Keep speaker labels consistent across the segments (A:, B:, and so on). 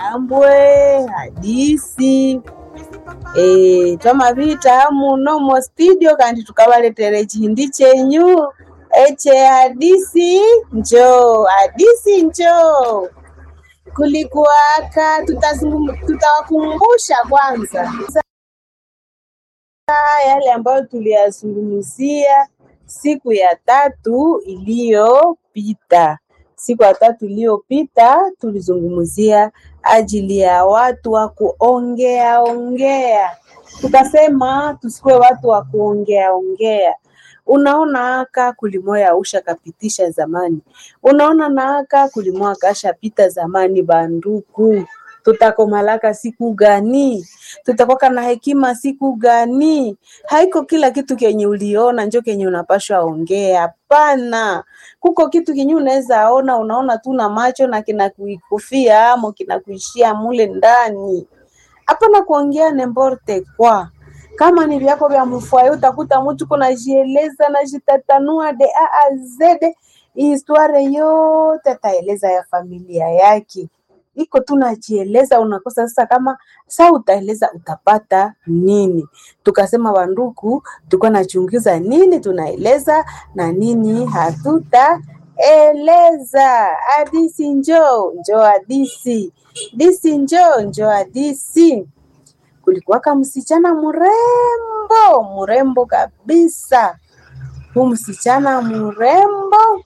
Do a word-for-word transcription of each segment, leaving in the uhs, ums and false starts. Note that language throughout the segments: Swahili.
A: ambwe hadisi e twamavita muno mo studio kandi tukabaletere chindi chenyu eche hadisi njo hadisi njo kulikuwaka. Tutawakumbusha kwanza yale ambayo tuliyazungumzia siku ya tatu iliyopita. Siku ya tatu iliyopita tulizungumzia ajili ya watu wa kuongea ongea. Tukasema tusikuwe watu wa kuongea ongea. Unaona aka kulimoya usha kapitisha zamani. Unaona na aka kulimoya kasha pita zamani banduku. Tutakomalaka siku gani? Tutakoka na hekima siku gani? Haiko kila kitu kenye uliona njo kenye unapashwa ongea. Hapana. Kuko kitu kenye unaweza ona, unaona tu na macho na kinakuikufia amo kinakuishia mule ndani. Hapana kuongea n'importe kwa. Kama ni vyako vya mfwaye utakuta mtu kuna jieleza na jitatanua de A a Z, historia yote ataeleza ya familia yake. Iko tunajieleza, unakosa sasa kama saa utaeleza utapata nini. Tukasema banduku tuko na chunguza nini tunaeleza na nini hatuta eleza. Hadisi njo njo hadisi disi njo njo hadisi. Kulikuwaka msichana murembo murembo kabisa. Huyu msichana murembo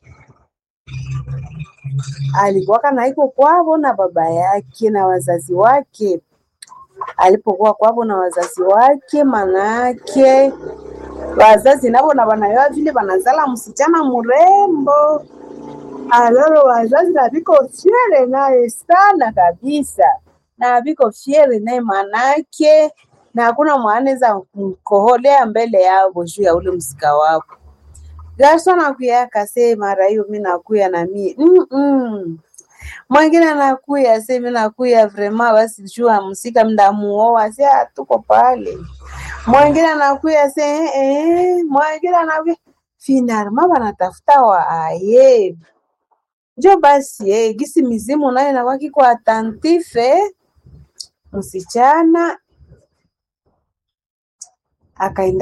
A: alikuwaka na iko kwao na baba yake na wazazi wake. Alipokuwa kwao na wazazi wake, manake wazazi nabo na banayoa vile banazala msichana murembo. Aloro wazazi na biko fiere naye sana kabisa. Na biko fiere naye manake na hakuna mwaneza mkoholea mbele yao juu ya ule msika wao. Gaswa na kuya kase mara hiyo mimi nakuya na mimi. Mm. -mm. Mwingine anakuya sasa mimi nakuya vraiment basi jua msika mdamuoa sasa tuko pale. Mwingine anakuya sasa eh mwingine anakuya final mama natafuta wa aye. Jo basi eh gisi mizimu nayo na waki kwa attentive. Msichana akaenda